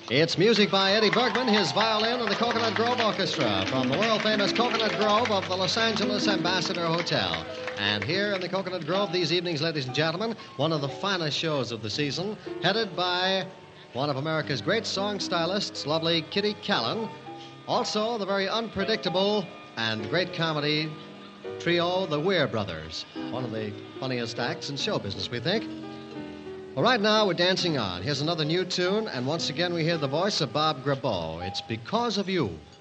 It's music by Eddie Bergman, his violin, and the Coconut Grove Orchestra from the world-famous Coconut Grove of the Los Angeles Ambassador Hotel. And here in the Coconut Grove these evenings, ladies and gentlemen, one of the finest shows of the season, headed by one of America's great song stylists, lovely Kitty Callan. Also, the very unpredictable and great comedy trio, the Weir Brothers. One of the funniest acts in show business, we think. Well, right now we're dancing on. Here's another new tune, and once again we hear the voice of Bob Grabau. It's Because of You.